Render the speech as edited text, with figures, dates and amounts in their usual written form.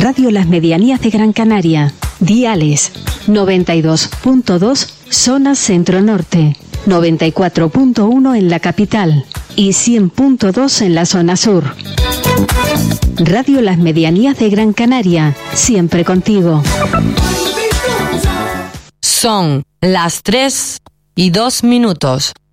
Radio Las Medianías de Gran Canaria. Diales 92.2 zona centro-norte, 94.1 en la capital y 100.2 en la zona sur. Radio Las Medianías de Gran Canaria, siempre contigo. Son las 3:02.